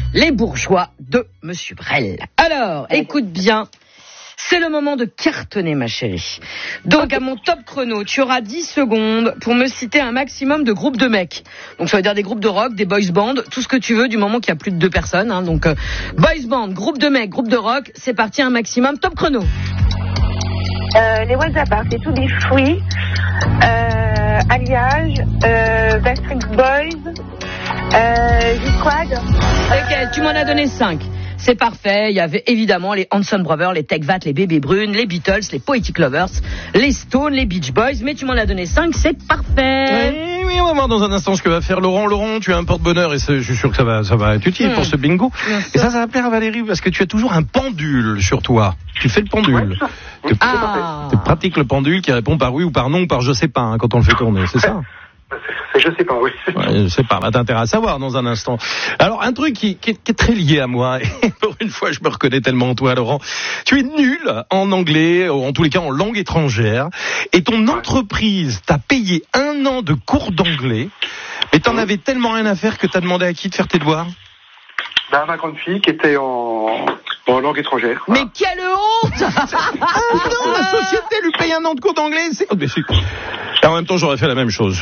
Les bourgeois de Monsieur Brel. Alors, écoute bien. C'est le moment de cartonner, ma chérie. Donc, à mon top chrono, tu auras 10 secondes pour me citer un maximum de groupes de mecs. Donc, ça veut dire des groupes de rock, des boys bands, tout ce que tu veux, du moment qu'il y a plus de 2 personnes. Hein. Donc, boys band, groupe de mecs, groupe de rock, c'est parti, un maximum. Top chrono. Les WhatsApp, c'est tout des fruits. Alliage, Backstreet Boys, G-Squad. Ok, tu m'en as donné 5. C'est parfait, il y avait évidemment les Hanson Brothers, les Tech Vat, les Bébés Brunes, les Beatles, les Poetic Lovers, les Stones, les Beach Boys, mais tu m'en as donné 5, c'est parfait. Oui, on va voir dans un instant ce que va faire Laurent. Laurent, tu as un porte-bonheur et je suis sûr que ça va être utile pour ce bingo. Et ça va plaire à Valérie parce que tu as toujours un pendule sur toi. Tu fais le pendule. Tu pratiques le pendule qui répond par oui ou par non ou par je sais pas hein, quand on le fait tourner, c'est ça? Je sais pas, oui. Ouais, je sais pas, t'as intérêt à savoir dans un instant. Alors, un truc qui est très lié à moi, et pour une fois, je me reconnais tellement en toi, Laurent. Tu es nul en anglais, ou en tous les cas en langue étrangère, et ton entreprise t'a payé 1 an de cours d'anglais, et t'en avais tellement rien à faire que t'as demandé à qui de faire tes devoirs? Ma grande fille qui était en langue étrangère. Mais quelle honte! Non, la société lui paye 1 an de cours d'anglais, Et en même temps, j'aurais fait la même chose.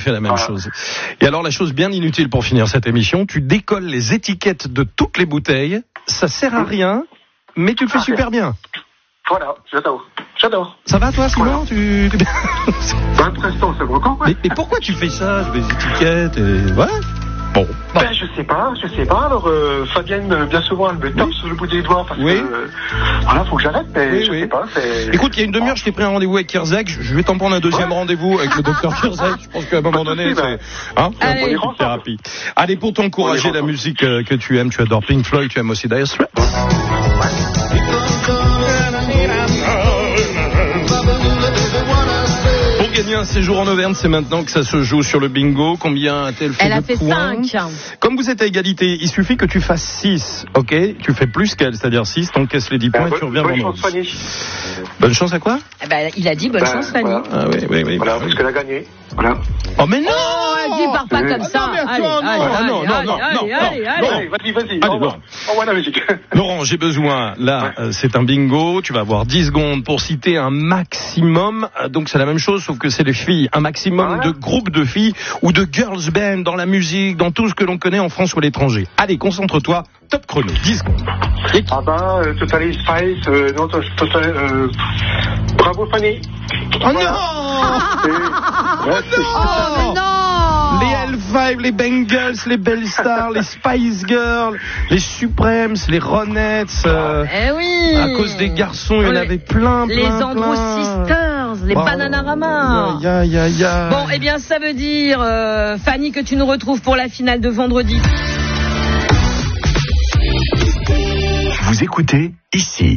Et alors, la chose bien inutile pour finir cette émission, tu décolles les étiquettes de toutes les bouteilles. Ça sert à rien, mais tu le fais super bien. Voilà, j'adore. Ça va, toi, sinon? Pour l'instant, ça me record, ouais. Mais pourquoi tu fais ça? Les étiquettes et... Ouais. Bon. Ben, je sais pas. Alors, Fabienne, bien souvent, elle me tape sur le bout des doigts parce que, voilà, faut que j'arrête, mais je sais pas, Écoute, il y a une demi-heure, je t'ai pris un rendez-vous avec Kirzek. Je vais t'en prendre un deuxième rendez-vous avec le docteur Kirzek. Je pense qu'à un moment donné, c'est, Allez. une thérapie. Allez, pour t'encourager la musique que tu aimes, tu adores Pink Floyd, tu aimes aussi Dire Straits. Gagner un séjour en Auvergne, c'est maintenant que ça se joue sur le bingo. Combien a-t-elle fait? Elle a de fait points? 5. Comme vous êtes à égalité, il suffit que tu fasses 6, ok? Tu fais plus qu'elle, c'est-à-dire 6, t'encaisses les 10 points et tu reviens vendredi. Bonne chance, Fanny. Bonne chance à quoi? Il a dit bonne chance, Fanny. Voilà. Ah oui. Voilà, parce qu'elle a gagné. Voilà. Oh mais non! Dis, pars pas comme ça. Allez, Vas-y. Laurent. Envoie la musique. Laurent, j'ai besoin, là, c'est un bingo, tu vas avoir 10 secondes pour citer un maximum, donc c'est la même chose, sauf que c'est les filles, un maximum de groupes de filles ou de girls band dans la musique, dans tout ce que l'on connaît en France ou à l'étranger. Allez, concentre-toi, top chrono, 10 secondes. Total Spice, bravo Fanny. Oh non! Oh non! Les L5, les Bengals, les Bell Stars, les Spice Girls, les Supremes, les Ronettes. Oui! À cause des garçons, il y en avait plein. Les Andrew Sisters, les Bananarama. Bon, eh bien, ça veut dire, Fanny, que tu nous retrouves pour la finale de vendredi. Vous écoutez ici.